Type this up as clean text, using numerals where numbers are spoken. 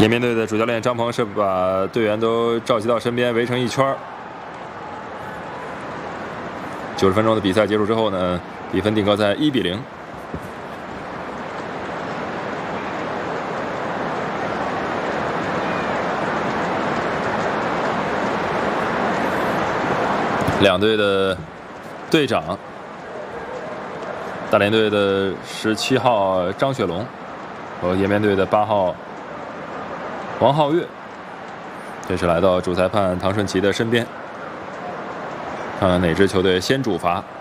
延边队的主教练张鹏是把队员都召集到身边，围成一圈。90分钟的比赛结束之后呢，比分定格在1比0。两队的队长，大连队的17号张雪龙和延边队的8号王皓月，这是来到主裁判唐顺奇的身边，看看哪支球队先主罚。